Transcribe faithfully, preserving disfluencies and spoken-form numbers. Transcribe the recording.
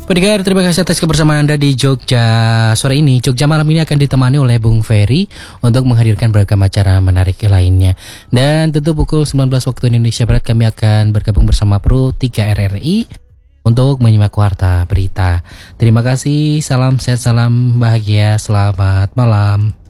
Pendengar, terima kasih atas kebersamaan Anda di Jogja sore ini. Jogja malam ini akan ditemani oleh Bung Ferry untuk menghadirkan beragam acara menarik lainnya. Dan tentu pukul sembilan belas waktu Indonesia Barat kami akan bergabung bersama Pro tiga R R I untuk menyimak warta berita. Terima kasih, salam sehat, salam bahagia, selamat malam.